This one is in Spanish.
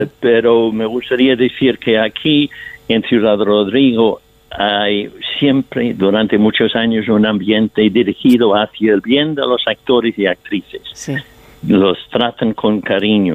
Pero me gustaría decir que aquí en Ciudad Rodrigo hay siempre, durante muchos años, un ambiente dirigido hacia el bien de los actores y actrices. Sí. Los tratan con cariño.